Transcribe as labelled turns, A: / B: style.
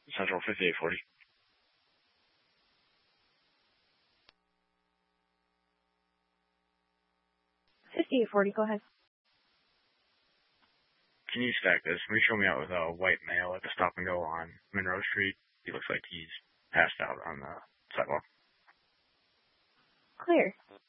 A: Central 5840.
B: 5840, go ahead.
A: Can you stack this? Can you show me out with a white male at the stop and go on Monroe Street? He looks like he's passed out on the sidewalk.
B: Clear.